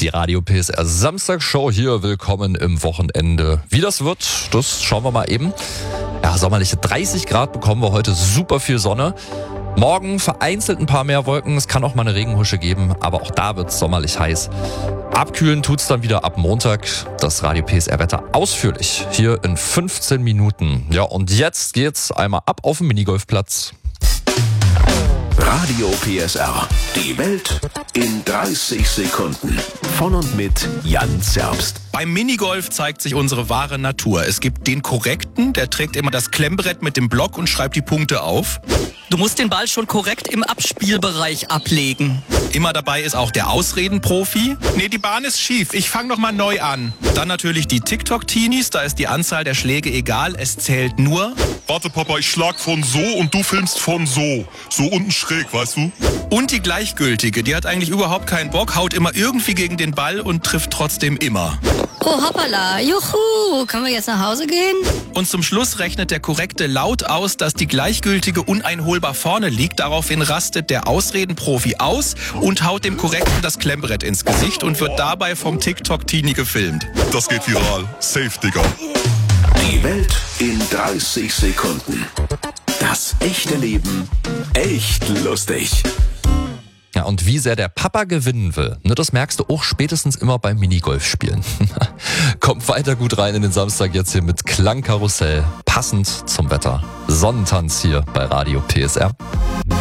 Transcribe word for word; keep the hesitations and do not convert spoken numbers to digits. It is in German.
Die Radio P S R Samstagsshow hier. Willkommen im Wochenende. Wie das wird, das schauen wir mal eben. Ja, sommerliche dreißig Grad bekommen wir heute, super viel Sonne. Morgen vereinzelt ein paar mehr Wolken, es kann auch mal eine Regenhusche geben, aber auch da wird es sommerlich heiß. Abkühlen tut's dann wieder ab Montag. Das Radio P S R Wetter ausführlich hier in fünfzehn Minuten. Ja, und jetzt geht's einmal ab auf den Minigolfplatz. Radio P S R. Die Welt in dreißig Sekunden. Von und mit Jan Zerbst. Beim Minigolf zeigt sich unsere wahre Natur. Es gibt den Korrekten, der trägt immer das Klemmbrett mit dem Block und schreibt die Punkte auf. Du musst den Ball schon korrekt im Abspielbereich ablegen. Immer dabei ist auch der Ausredenprofi. Nee, die Bahn ist schief, ich fang noch mal neu an. Dann natürlich die TikTok-Teenies, da ist die Anzahl der Schläge egal, es zählt nur. Warte Papa, ich schlag von so und du filmst von so. So unten schräg, weißt du? Und die Gleichgültige, die hat eigentlich überhaupt keinen Bock, haut immer irgendwie gegen den Ball und trifft trotzdem immer. Oh hoppala, juhu, können wir jetzt nach Hause gehen? Und zum Schluss rechnet der Korrekte laut aus, dass die Gleichgültige uneinholbar vorne liegt. Daraufhin rastet der Ausredenprofi aus und haut dem Korrekten das Klemmbrett ins Gesicht und wird dabei vom TikTok-Teenie gefilmt. Das geht viral. Safe, Digga. Die Welt in dreißig Sekunden. Das echte Leben echt lustig. Ja, und wie sehr der Papa gewinnen will, ne, das merkst du auch spätestens immer beim Minigolfspielen. Kommt weiter gut rein in den Samstag jetzt hier mit Klangkarussell, passend zum Wetter. Sonnentanz hier bei Radio P S R.